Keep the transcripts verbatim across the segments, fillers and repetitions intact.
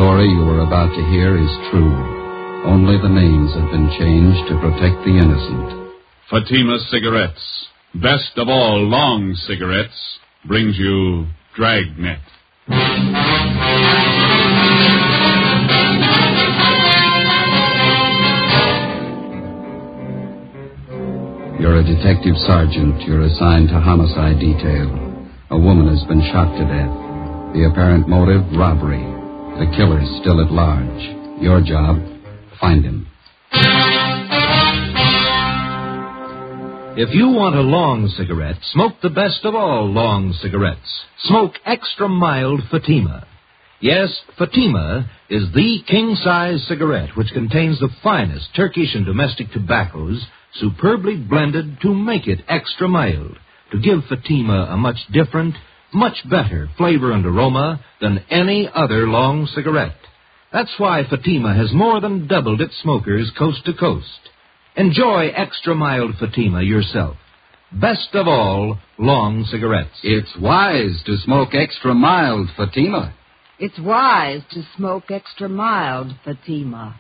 story you are about to hear is true. Only the names have been changed to protect the innocent. Fatima Cigarettes, best of all long cigarettes, brings you Dragnet. You're a detective sergeant. You're assigned to homicide detail. A woman has been shot to death. The apparent motive, robbery. The killer's still at large. Your job, find him. If you want a long cigarette, smoke the best of all long cigarettes. Smoke extra mild Fatima. Yes, Fatima is the king-size cigarette which contains the finest Turkish and domestic tobaccos superbly blended to make it extra mild, to give Fatima a much different, much better flavor and aroma than any other long cigarette. That's why Fatima has more than doubled its smokers coast to coast. Enjoy extra mild Fatima yourself. Best of all, long cigarettes. It's wise to smoke extra mild Fatima. It's wise to smoke extra mild Fatima.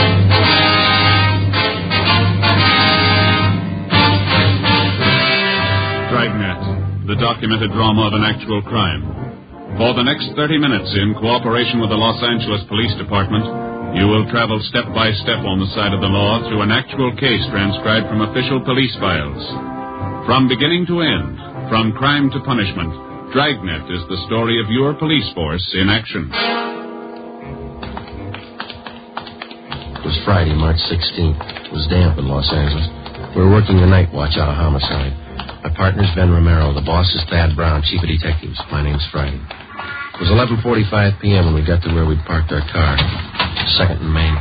Dragnet, the documented drama of an actual crime. For the next thirty minutes, in cooperation with the Los Angeles Police Department, you will travel step by step on the side of the law through an actual case transcribed from official police files. From beginning to end, from crime to punishment, Dragnet is the story of your police force in action. It was Friday, March sixteenth. It was damp in Los Angeles. We were working the night watch out of homicide. My partner's Ben Romero. The boss is Thad Brown, chief of detectives. My name's Friday. It was eleven forty-five p.m. when we got to where we'd parked our car. Second and Main.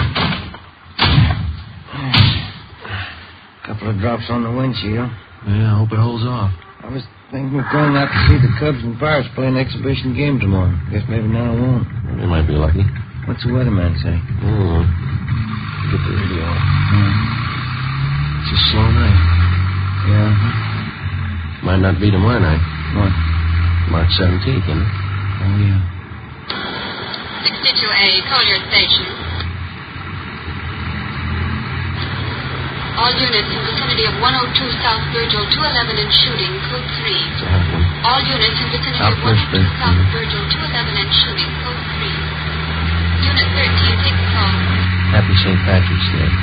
Couple of drops on the windshield. Yeah, I hope it holds off. I was thinking of going out to see the Cubs and Pirates play an exhibition game tomorrow. Guess maybe now I won't. We might be lucky. What's the weatherman say? Oh, get the radio on. Yeah. It's a slow night. Yeah. Might not be tomorrow night. What? March seventeenth, isn't it? Oh, yeah. sixty-two A, Collier Station. All units in vicinity of one oh two South Virgil, two eleven and shooting, code three. All units in vicinity of one oh two South Virgil, two eleven and shooting, code three. Unit thirteen, take the call. Happy Saint Patrick's Day.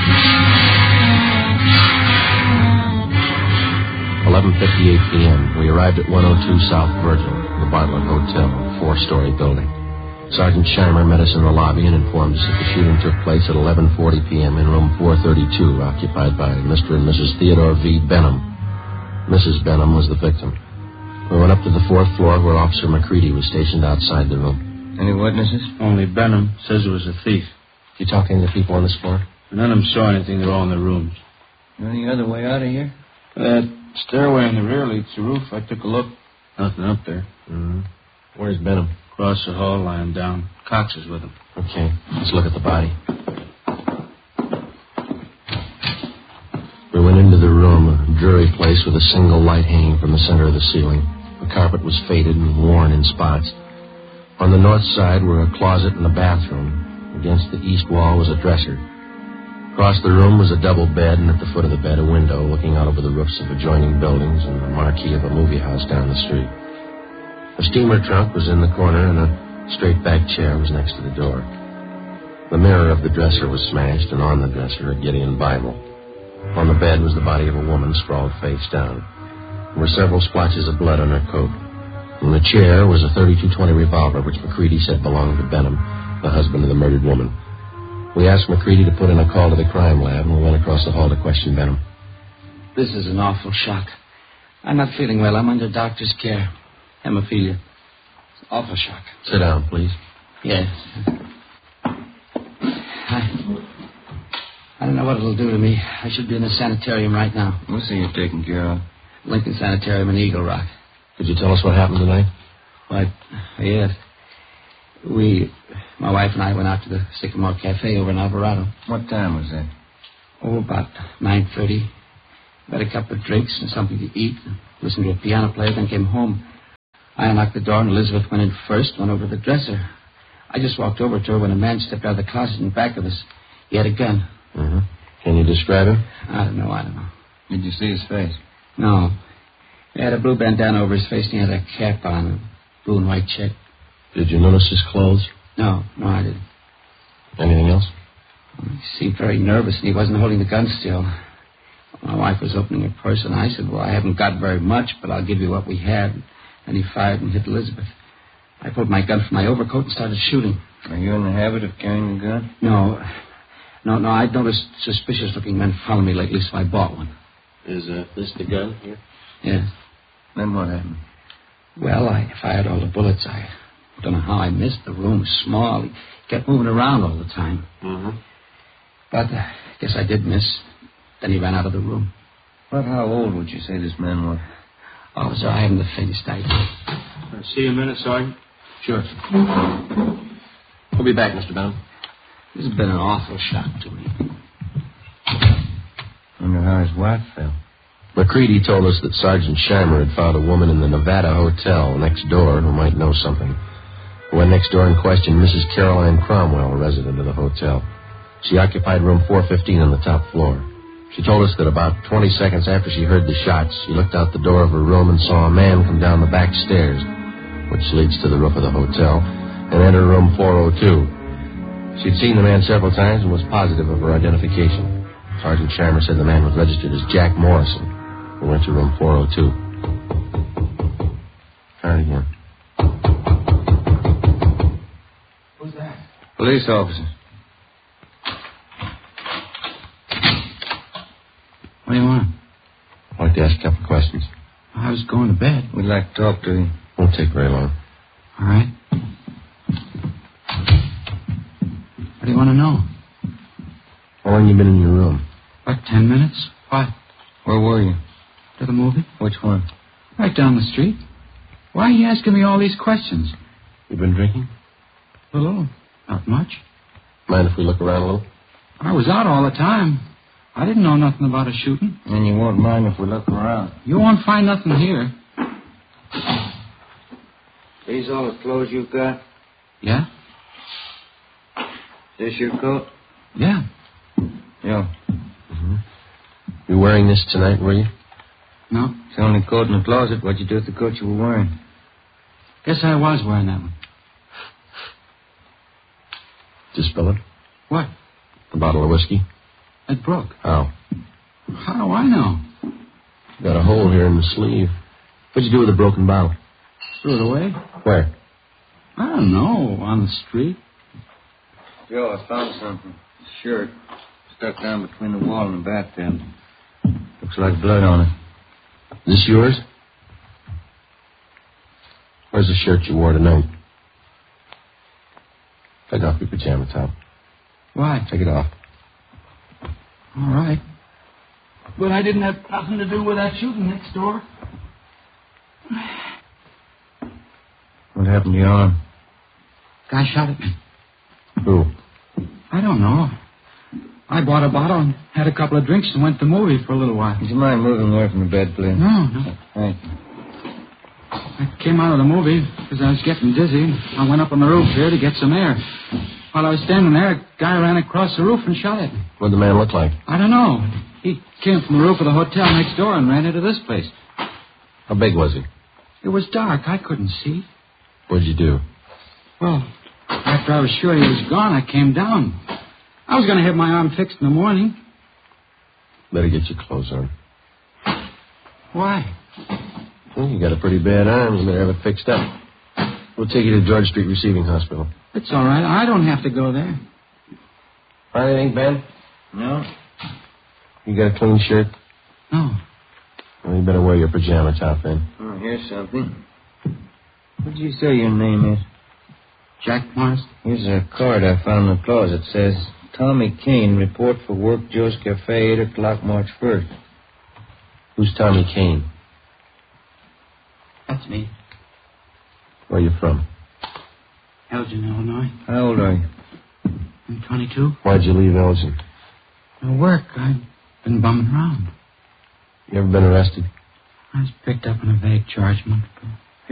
eleven fifty-eight p.m. We arrived at one oh two South Virgil, the Bartlett Hotel, a four-story building. Sergeant Scheimer met us in the lobby and informed us that the shooting took place at eleven forty p.m. in room four thirty-two, occupied by Mister and Missus Theodore V. Benham. Missus Benham was the victim. We went up to the fourth floor where Officer McCready was stationed outside the room. Any witnesses? Only Benham says it was a thief. Did you talk to any of the people on this floor? None of them saw anything. They're all in their rooms. Any other way out of here? That stairway in the rear leads to the roof. I took a look. Nothing up there. Mm-hmm. Where's Benham? Across the hall, lying down. Cox is with him. Okay, let's look at the body. We went into the room, a dreary place with a single light hanging from the center of the ceiling. The carpet was faded and worn in spots. On the north side were a closet and a bathroom. Against the east wall was a dresser. Across the room was a double bed, and at the foot of the bed a window looking out over the roofs of adjoining buildings and the marquee of a movie house down the street. A steamer trunk was in the corner, and a straight-back chair was next to the door. The mirror of the dresser was smashed, and on the dresser a Gideon Bible. On the bed was the body of a woman sprawled face down. There were several splotches of blood on her coat. In the chair was a thirty-two twenty revolver, which McCready said belonged to Benham, the husband of the murdered woman. We asked McCready to put in a call to the crime lab, and we went across the hall to question Benham. This is an awful shock. I'm not feeling well. I'm under doctor's care. Hemophilia. It's an awful shock. Sit down, please. Yes. I, I don't know what it'll do to me. I should be in a sanitarium right now. We'll see you taken care of. Lincoln Sanitarium in Eagle Rock. Could you tell us what happened tonight? Why, yes. We, my wife and I went out to the Sycamore Cafe over in Alvarado. What time was that? Oh, about nine thirty. Had a couple of drinks and something to eat. Listened to a piano player, then came home. I unlocked the door, and Elizabeth went in first, went over to the dresser. I just walked over to her when a man stepped out of the closet in back of us. He had a gun. Mm-hmm. Can you describe him? I don't know, I don't know. Did you see his face? No. He had a blue bandana over his face and he had a cap on, a blue and white check. Did you notice his clothes? No, no, I didn't. Anything else? He seemed very nervous and he wasn't holding the gun still. My wife was opening her purse and I said, well, I haven't got very much, but I'll give you what we have. And he fired and hit Elizabeth. I pulled my gun from my overcoat and started shooting. Are you in the habit of carrying a gun? No. No, no, I'd noticed suspicious-looking men following me lately, so I bought one. Is uh, this the gun here? Yes. Then what happened? Well, I fired all the bullets. I don't know how I missed. The room was small. He kept moving around all the time. Mm-hmm. But uh, I guess I did miss. Then he ran out of the room. About how old would you say this man was? Officer, I haven't the faintest idea. Can I see you a minute, Sergeant? Sure. We'll be back, Mister Benham. This has been an awful shock to me. Wonder how his wife felt. McCready told us that Sergeant Scheimer had found a woman in the Nevada Hotel next door who might know something. He went next door and questioned Missus Caroline Cromwell, a resident of the hotel. She occupied room four fifteen on the top floor. She told us that about twenty seconds after she heard the shots, she looked out the door of her room and saw a man come down the back stairs, which leads to the roof of the hotel, and enter room four oh two. She'd seen the man several times and was positive of her identification. Sergeant Scheimer said the man was registered as Jack Morrison, who went to room four oh two. Try it again. Who's that? Police officer. What do you want? I'd like to ask a couple of questions. I was going to bed. We'd like to talk to you. Won't take very long. All right. What do you want to know? How long you been in your room? About ten minutes. What? Where were you? To the movie? Which one? Right down the street. Why are you asking me all these questions? You been drinking? A little. Not much. Mind if we look around a little? I was out all the time. I didn't know nothing about a shooting. And you won't mind if we look around. You won't find nothing here. These all the clothes you got? Yeah? This your coat? Yeah. Yeah. Mm-hmm. You wearing this tonight, were you? No. It's the only coat in the closet. What'd you do with the coat you were wearing? Guess I was wearing that one. Did you spill it? What? A bottle of whiskey? It broke. How? How do I know? Got a hole here in the sleeve. What'd you do with the broken bottle? Threw it away. Where? I don't know. On the street. Joe, I found something. A shirt. Stuck down between the wall and the bathtub. Looks like blood on it. Is this yours? Where's the shirt you wore tonight? Take off your pajama top. Why? Take it off. All right. But I didn't have nothing to do with that shooting next door. What happened to your arm? Guy shot at me. Who? I don't know. I bought a bottle and had a couple of drinks and went to the movie for a little while. Would you mind moving away from the bed, please? No, no. Thank you. I came out of the movie because I was getting dizzy. I went up on the roof here to get some air. While I was standing there, a guy ran across the roof and shot at me. What'd the man look like? I don't know. He came from the roof of the hotel next door and ran into this place. How big was he? It was dark. I couldn't see. What'd you do? Well, after I was sure he was gone, I came down. I was going to have my arm fixed in the morning. Better get your clothes on. Why? Well, you got a pretty bad arm. You better have it fixed up. We'll take you to George Street Receiving Hospital. It's all right. I don't have to go there. Find anything, Ben? No. You got a clean shirt? No. Well, you better wear your pajama top then. Oh, here's something. What did you say your name is? Jack Morris? Here's a card I found in the closet. It says, Tommy Kane, report for work, Joe's Cafe, eight o'clock, March first. Who's Tommy Kane? That's me. Where you from? Elgin, Illinois. How old are you? I'm twenty-two. Why'd you leave Elgin? For work. I've been bumming around. You ever been arrested? I was picked up on a vague charge month ago.